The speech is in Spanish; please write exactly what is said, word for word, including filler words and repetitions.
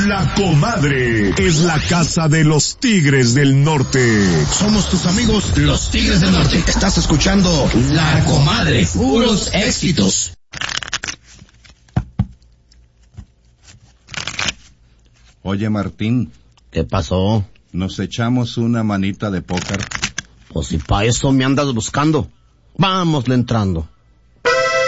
La Comadre es la casa de los Tigres del Norte. Somos tus amigos, los Tigres del Norte. Estás escuchando La Comadre, puros éxitos. Oye, Martín. ¿Qué pasó? ¿Nos echamos una manita de póker? Pues si pa' eso me andas buscando. Vámosle entrando.